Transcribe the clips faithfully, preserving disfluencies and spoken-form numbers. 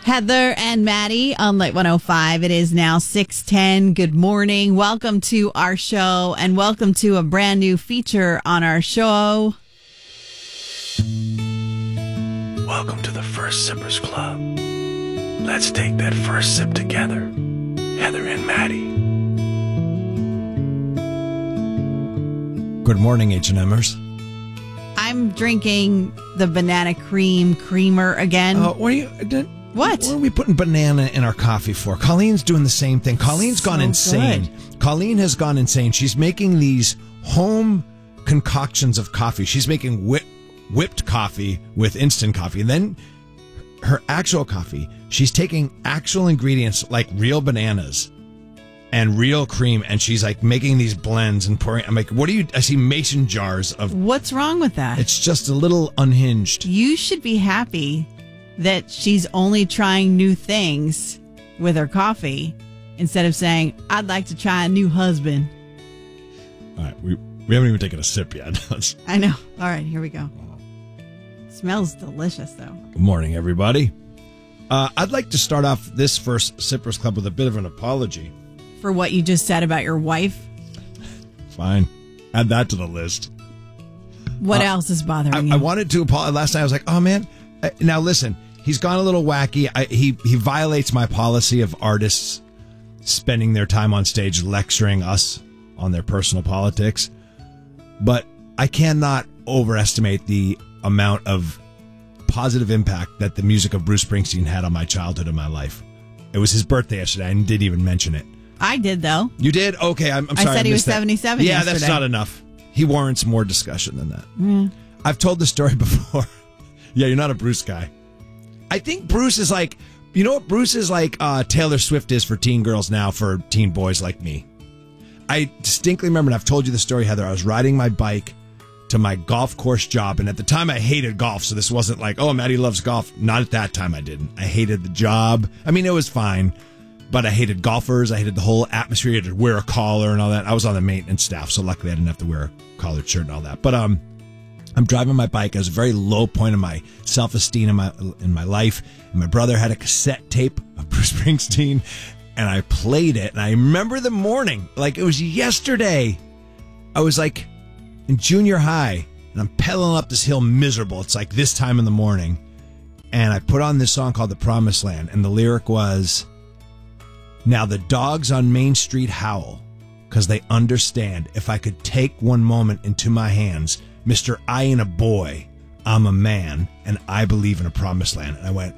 Heather and Maddie on Light one oh five. It is now six ten. Good morning. Welcome to our show and welcome to a brand new feature on our show. Welcome to the First Sippers Club. Let's take that first sip together. Heather and Maddie. Good morning, H and Mers. I'm drinking the banana cream creamer again. Uh, what are you... Did, What? What are we putting banana in our coffee for? Colleen's doing the same thing. Colleen's So gone insane. good. Colleen has gone insane. She's making these home concoctions of coffee. She's making whip, whipped coffee with instant coffee. And then her actual coffee, she's taking actual ingredients like real bananas and real cream. And she's like making these blends and pouring. I'm like, what are you? I see mason jars of. What's wrong with that? It's just a little unhinged. You should be happy that she's only trying new things with her coffee instead of saying, I'd like to try a new husband. All right. We, we haven't even taken a sip yet. I know. All right, here we go. Smells delicious, though. Good morning, everybody. Uh, I'd like to start off this first Sippers Club with a bit of an apology. For what you just said about your wife? Fine. Add that to the list. What Uh, else is bothering I, you? I wanted to apologize. Last night I was like, oh, man. Uh, Now, listen. He's gone a little wacky. I, he, he violates my policy of artists spending their time on stage lecturing us on their personal politics. But I cannot overestimate the amount of positive impact that the music of Bruce Springsteen had on my childhood and my life. It was his birthday yesterday. I didn't even mention it. I did, though. You did? Okay, I'm, I'm I sorry. said he was missed that. seventy-seven Yeah, yesterday. that's not enough. He warrants more discussion than that. Mm. I've told the story before. Yeah, you're not a Bruce guy. I think Bruce is like, you know what Bruce is like uh, Taylor Swift is for teen girls now for teen boys like me. I distinctly remember, and I've told you the story, Heather, I was riding my bike to my golf course job, and at the time I hated golf, so this wasn't like, oh, Maddie loves golf. Not at that time I didn't. I hated the job. I mean, it was fine, but I hated golfers. I hated the whole atmosphere. You had to wear a collar and all that. I was on the maintenance staff, so luckily I didn't have to wear a collared shirt and all that. But um, I'm driving my bike. It was a very low point of my self-esteem in my in my life. And my brother had a cassette tape of Bruce Springsteen, and I played it. And I remember the morning, like it was yesterday. I was like in junior high, and I'm pedaling up this hill miserable. It's like this time in the morning. And I put on this song called The Promised Land, and the lyric was, now the dogs on Main Street howl, because they understand if I could take one moment into my hands, Mister I ain't a boy, I'm a man, and I believe in a promised land. And I went,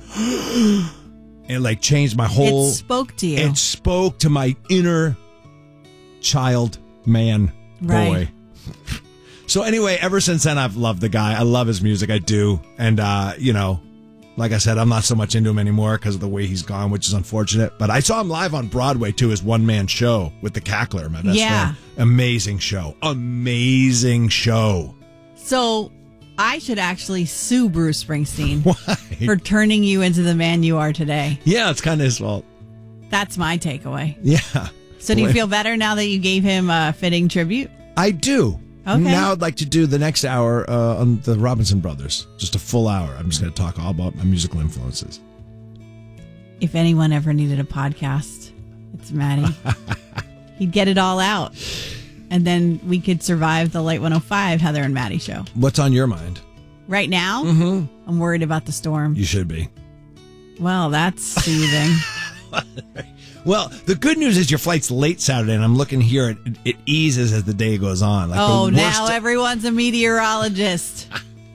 it like changed my whole... It spoke to you. It spoke to my inner child, man, Right. boy. So anyway, ever since then, I've loved the guy. I love his music. I do. And, uh, you know, like I said, I'm not so much into him anymore because of the way he's gone, which is unfortunate. But I saw him live on Broadway, too, his one-man show with the Cackler, my best Yeah. friend. Amazing show. Amazing show. So I should actually sue Bruce Springsteen Why? for turning you into the man you are today. Yeah, it's kind of his fault. That's my takeaway. Yeah. So do you Blame- feel better now that you gave him a fitting tribute? I do. Okay. Now I'd like to do the next hour uh, on the Robinson Brothers. Just a full hour. I'm just going to talk all about my musical influences. If anyone ever needed a podcast, it's Maddie. He'd get it all out. And then we could survive the Light one oh five Heather and Maddie show. What's on your mind? Right now, Mm-hmm. I'm worried about the storm. You should be. Well, that's soothing. Well, the good news is your flight's late Saturday, and I'm looking here. It, it eases as the day goes on. Like Oh, the now worst- everyone's a meteorologist.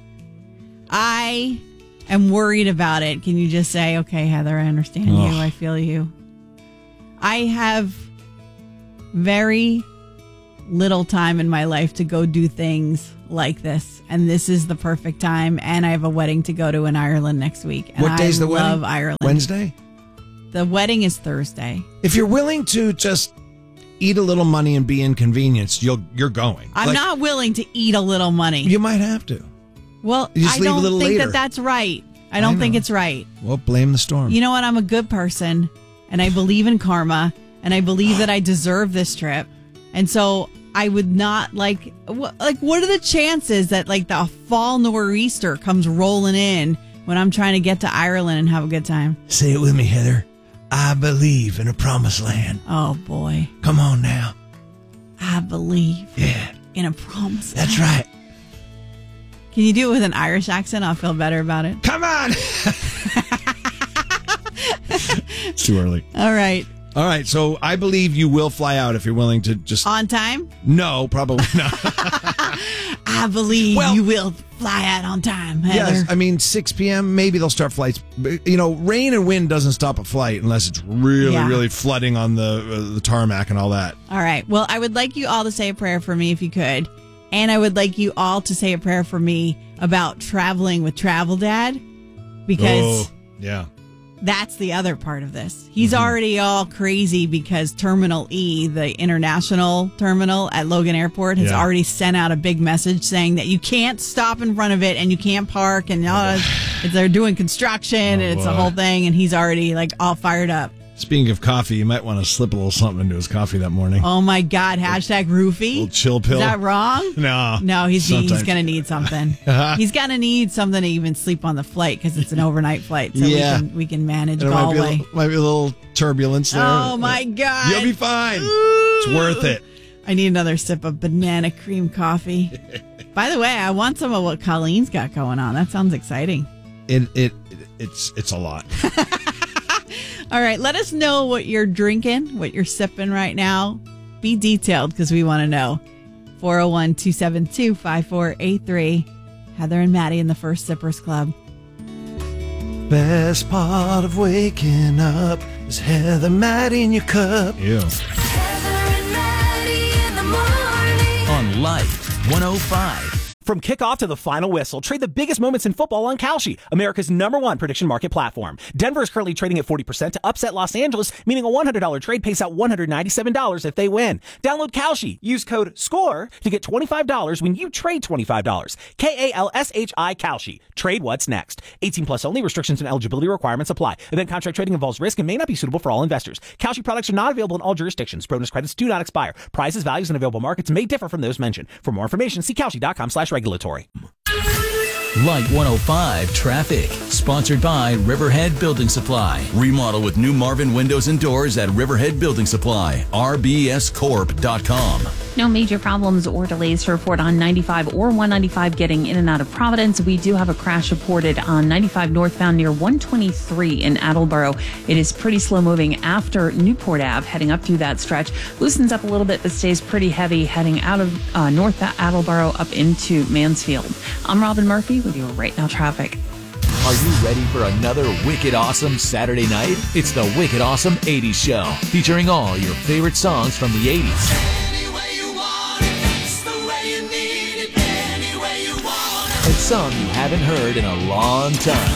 I am worried about it. Can you just say, okay, Heather, I understand Ugh. you. I feel you. I have very little time in my life to go do things like this. And this is the perfect time. And I have a wedding to go to in Ireland next week. And What day's I the wedding? love Ireland. Wednesday? The wedding is Thursday. If you're willing to just eat a little money and be inconvenienced, you'll, you're going. I'm Like, not willing to eat a little money. You might have to. well, you just I leave a don't little think later. that that's right. I don't I think know. it's right. Well, blame the storm. You know what? I'm a good person, and I believe in karma, and I believe that I deserve this trip. And so I would not like, wh- like, what are the chances that like the fall nor'easter comes rolling in when I'm trying to get to Ireland and have a good time. Say it with me, Heather. I believe in a promised land. Oh, boy. Come on now. I believe Yeah. in a promise. That's right. Can you do it with an Irish accent? I'll feel better about it. Come on. It's too early. All right. All right. So I believe you will fly out if you're willing to just. On time? No, probably not. I believe Well- you will fly out on time, Heather. Yes, I mean six p.m. Maybe they'll start flights. But, you know, rain and wind doesn't stop a flight unless it's really, Yeah. really flooding on the uh, the tarmac and all that. All right. Well, I would like you all to say a prayer for me if you could. And I would like you all to say a prayer for me about traveling with Travel Dad, because Oh, yeah. that's the other part of this. He's Mm-hmm. already all crazy because Terminal E, the international terminal at Logan Airport, has Yeah. already sent out a big message saying that you can't stop in front of it and you can't park, and uh, they're doing construction and it's a boy. whole thing, and he's already like all fired up. Speaking of coffee, you might want to slip a little something into his coffee that morning. Oh my God! Hashtag roofie. little chill pill. Is that wrong? No. No, he's he's Sometimes. gonna need something. He's gonna need something to even sleep on the flight because it's an overnight flight, so Yeah. we can we can manage And it might be, a Galway. little, might be a little turbulence there. Oh my God! You'll be fine. It's worth it. I need another sip of banana cream coffee. By the way, I want some of what Colleen's got going on. That sounds exciting. It it it's it's a lot. All right, let us know what you're drinking, what you're sipping right now. Be detailed because we want to know. four oh one, two seven two, five four eight three. Heather and Maddie in the First Sippers Club. Best part of waking up is Heather Maddie in your cup. Ew. Heather and Maddie in the morning. On Life one oh five. From kickoff to the final whistle, trade the biggest moments in football on Kalshi, America's number one prediction market platform. Denver is currently trading at forty percent to upset Los Angeles, meaning a one hundred dollars trade pays out one hundred ninety-seven dollars if they win. Download Kalshi. Use code SCORE to get twenty-five dollars when you trade twenty-five dollars. K A L S H I Kalshi. Trade what's next. eighteen plus only. Restrictions and eligibility requirements apply. Event contract trading involves risk and may not be suitable for all investors. Kalshi products are not available in all jurisdictions. Bonus credits do not expire. Prizes, values, and available markets may differ from those mentioned. For more information, see Kalshi.com slash regulatory. Light one oh five Traffic. Sponsored by Riverhead Building Supply. Remodel with new Marvin windows and doors at Riverhead Building Supply. R B S corp dot com. No major problems or delays to report on ninety-five or one ninety-five getting in and out of Providence. We do have a crash reported on ninety-five northbound near one twenty-three in Attleboro. It is pretty slow moving after Newport Ave, heading up through that stretch. Loosens up a little bit, but stays pretty heavy heading out of uh, North Attleboro up into Mansfield. I'm Robin Murphy with your Right Now Traffic. Are you ready for another wicked awesome Saturday night? It's the Wicked Awesome eighties Show, featuring all your favorite songs from the eighties. And some you haven't heard in a long time.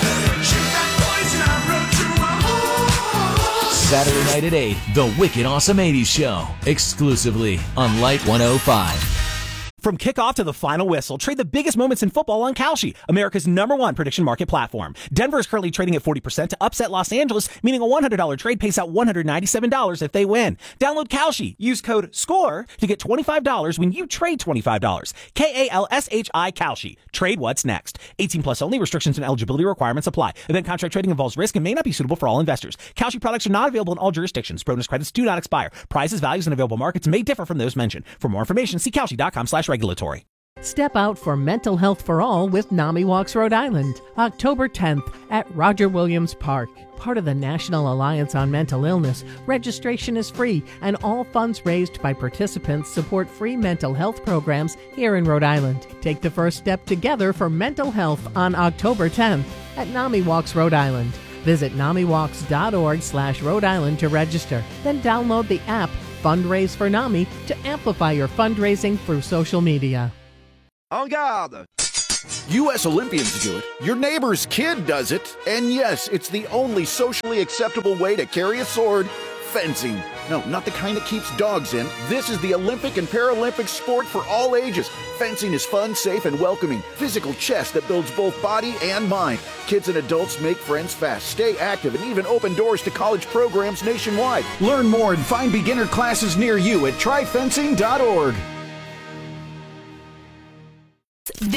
Saturday night at eight, the Wicked Awesome eighties Show, exclusively on Light one oh five. From kickoff to the final whistle, trade the biggest moments in football on Kalshi, America's number one prediction market platform. Denver is currently trading at forty percent to upset Los Angeles, meaning a one hundred dollars trade pays out one hundred ninety-seven dollars if they win. Download Kalshi. Use code SCORE to get twenty-five dollars when you trade twenty-five dollars. K A L S H I Kalshi. Trade what's next. eighteen plus only. Restrictions and eligibility requirements apply. Event contract trading involves risk and may not be suitable for all investors. Kalshi products are not available in all jurisdictions. Bonus credits do not expire. Prizes, values, and available markets may differ from those mentioned. For more information, see Kalshi.com slash regulatory. Step out for mental health for all with NAMI Walks Rhode Island, October tenth at Roger Williams Park. Part of the National Alliance on Mental Illness, registration is free and all funds raised by participants support free mental health programs here in Rhode Island. Take the first step together for mental health on October tenth at NAMI Walks Rhode Island. Visit namiwalks.org slash Rhode Island to register. Then download the app Fundraise for NAMI to amplify your fundraising through social media. En garde! U S Olympians do it, your neighbor's kid does it, and yes, it's the only socially acceptable way to carry a sword, fencing. No, not the kind that keeps dogs in. This is the Olympic and Paralympic sport for all ages. Fencing is fun, safe, and welcoming. Physical chess that builds both body and mind. Kids and adults make friends fast, stay active, and even open doors to college programs nationwide. Learn more and find beginner classes near you at try fencing dot org. This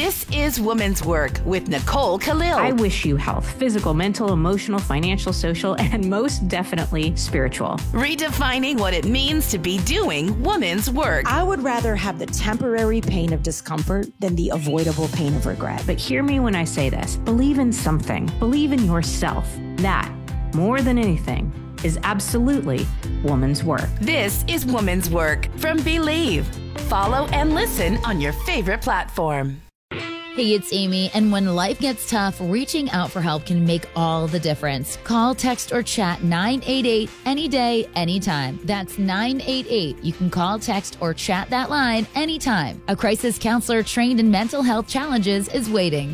This is Women's Work with Nicole Khalil. I wish you health, physical, mental, emotional, financial, social, and most definitely spiritual. Redefining what it means to be doing women's work. I would rather have the temporary pain of discomfort than the avoidable pain of regret. But hear me when I say this. Believe in something. Believe in yourself. That, more than anything, is absolutely woman's work. This is Woman's Work from Believe. Follow and listen on your favorite platform. Hey, it's Amy, and when life gets tough, reaching out for help can make all the difference. Call, text, or chat nine eight eight any day, anytime. That's nine eight eight. You can call, text, or chat that line anytime. A crisis counselor trained in mental health challenges is waiting.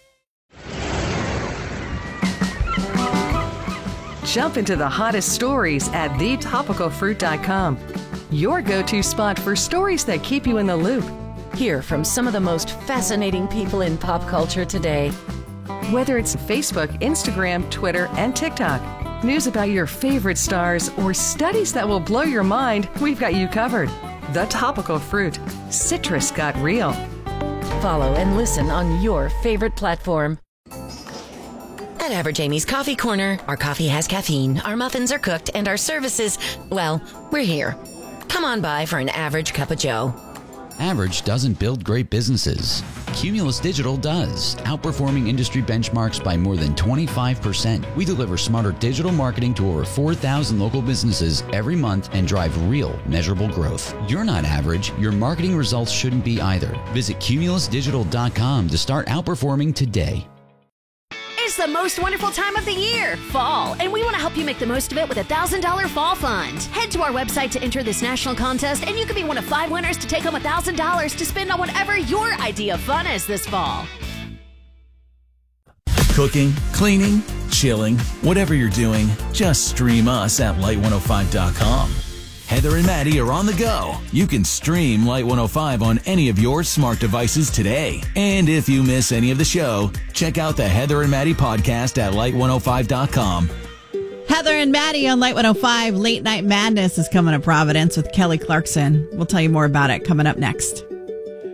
Jump into the hottest stories at the topical fruit dot com. Your go-to spot for stories that keep you in the loop. Hear from some of the most fascinating people in pop culture today. Whether it's Facebook, Instagram, Twitter, and TikTok, news about your favorite stars, or studies that will blow your mind, we've got you covered. The Topical Fruit. Citrus got real. Follow and listen on your favorite platform. At Average Amy's Coffee Corner, our coffee has caffeine, our muffins are cooked, and our services, well, we're here. Come on by for an average cup of joe. Average doesn't build great businesses. Cumulus Digital does, outperforming industry benchmarks by more than twenty-five percent. We deliver smarter digital marketing to over four thousand local businesses every month and drive real, measurable growth. You're not average. Your marketing results shouldn't be either. Visit cumulus digital dot com to start outperforming today. It's the most wonderful time of the year, fall, and we want to help you make the most of it with a one thousand dollars fall fund. Head to our website to enter this national contest, and you could be one of five winners to take home one thousand dollars to spend on whatever your idea of fun is this fall. Cooking, cleaning, chilling, whatever you're doing, just stream us at light one oh five dot com. Heather and Maddie are on the go. You can stream Light one oh five on any of your smart devices today. And if you miss any of the show, check out the Heather and Maddie podcast at light one oh five dot com. Heather and Maddie on Light one oh five. Late Night Madness is coming to Providence with Kelly Clarkson. We'll tell you more about it coming up next.